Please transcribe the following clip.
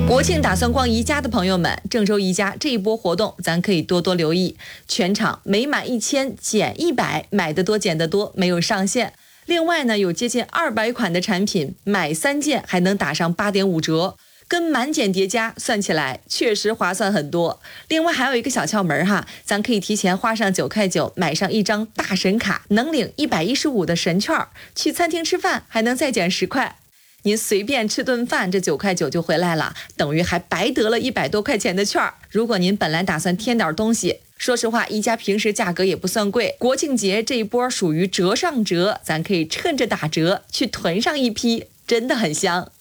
国庆打算逛宜家的朋友们，郑州宜家这一波活动咱可以多多留意。全场每满1000减100，买得多减得多，没有上限。另外呢，有接近200款的产品，买3件还能打上8.5折，跟满减叠加算起来确实划算很多。另外还有一个小窍门哈，咱可以提前花上9块9，买上一张大神卡，能领115的神券，去餐厅吃饭还能再减10块。您随便吃顿饭，这9块9就回来了，等于还白得了100多块钱的券。如果您本来打算添点东西，说实话，宜家平时价格也不算贵，国庆节这一波属于折上折，咱可以趁着打折去囤上一批，真的很香。